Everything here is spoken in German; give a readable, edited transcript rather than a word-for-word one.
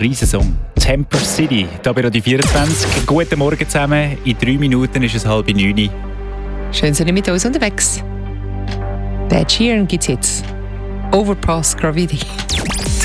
Riesensong. Temper City, hier bei Radio 24. Guten Morgen zusammen. In 3 Minuten ist es 8:30. Schön, sind Sie mit uns unterwegs. Der Ed Sheeran gibt es jetzt. Overpass Gravity.